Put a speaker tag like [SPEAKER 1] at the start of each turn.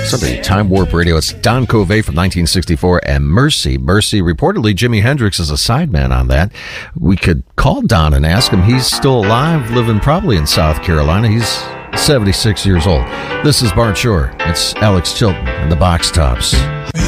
[SPEAKER 1] Sunday Time Warp Radio. It's Don Covey from 1964 and Mercy. Mercy, reportedly Jimi Hendrix is a sideman on that. We could call Don and ask him. He's still alive, living probably in South Carolina. He's 76 years old. This is Bart Shore. It's Alex Chilton and the Box Tops.